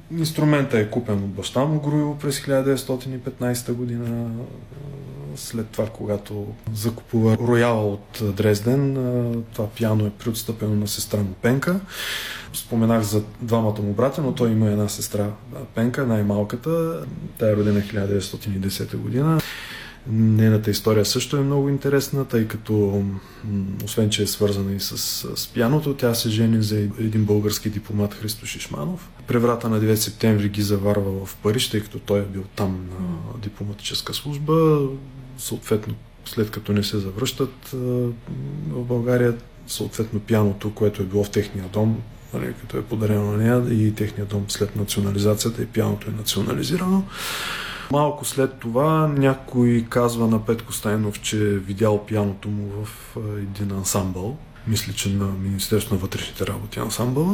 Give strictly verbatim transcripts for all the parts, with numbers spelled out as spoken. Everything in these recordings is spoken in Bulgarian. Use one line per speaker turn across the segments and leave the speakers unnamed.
Инструментът е купен от баща му Груево през хиляда деветстотин и петнадесета година. След това, когато закупува рояла от Дрезден, това пиано е преотстъпено на сестра му Пенка. Споменах за двамата му братя, но той има една сестра Пенка, най-малката. Тя е родена хиляда деветстотин и десета година. Нейната история също е много интересна, тъй като освен, че е свързана и с, с пианото, тя се жени за един български дипломат Христо Шишманов. Преврата на девети септември ги заварва в Париж, тъй като той е бил там на дипломатическа служба. Съответно, след като не се завръщат в България, съответно пианото, което е било в техния дом, като е подарено на нея, и техния дом след национализацията, и пианото е национализирано. Малко след това някой казва на Петко Стайнов, че е видял пианото му в един ансамбъл. Мисля, че на Министерството на вътрешните работи ансамбъла.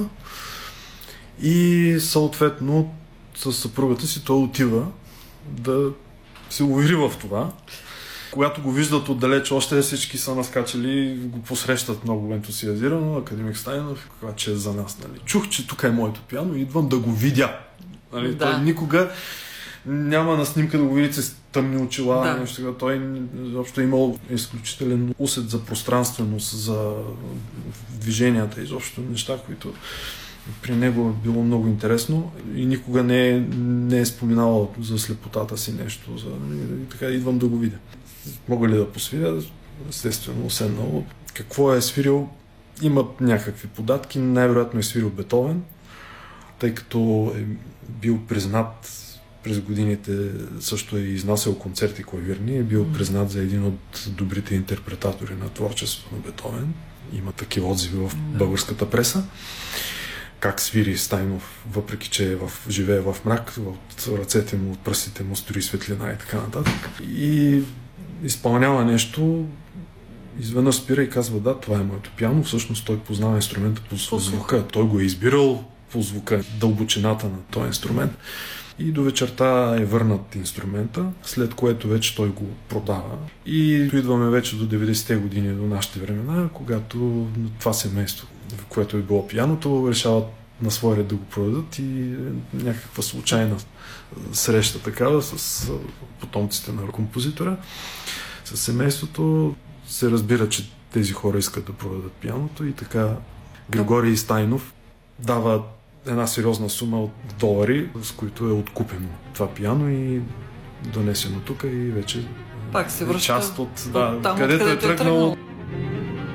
И съответно с съпругата си той отива да се увери в това. Когато го виждат отдалеч, още всички са наскачали, го посрещат много ентусиазирано. Академик Стайнов, каква че е за нас. Нали? Чух, че тук е моето пиано и идвам да го видя. Нали? Да. Той никога няма на снимка да го видите с тъмни очила. Да. Нещо, той изобщо е имал изключителен усет за пространственост, за движенията, изобщо неща, които при него е било много интересно и никога не е, не е споменавал за слепотата си нещо. За, и така идвам да го видя. Мога ли да посвиря? Естествено, уседнал. Какво е свирил? Има някакви податки. Най-вероятно е свирил Бетовен, тъй като е бил признат през годините, също е изнасял концерти клавирни, е бил признат за един от добрите интерпретатори на творчеството на Бетовен. Има такива отзиви в българската преса. Как свири Стайнов, въпреки че е в, живее в мрак, от ръцете му, от пръстите му строи светлина и така нататък. И изпълнява нещо, изведнъж спира и казва: да, това е моето пиано. Всъщност той познава инструмента по звука. Той го е избирал по звука, дълбочината на този инструмент. И до вечерта е върнат инструмента, след което вече той го продава. И идваме вече до деветдесетте години, до нашите времена, когато това семейство, в което е било пианото, решават на свой ред да го продадат и някаква случайна среща такава с потомците на композитора, с семейството, се разбира, че тези хора искат да продадат пианото и така Григорий Стайнов дава една сериозна сума от долари, с които е откупено това пиано и донесено тук и вече
пак се
е
връща
част от,
от
да,
там,
където е тръгнало.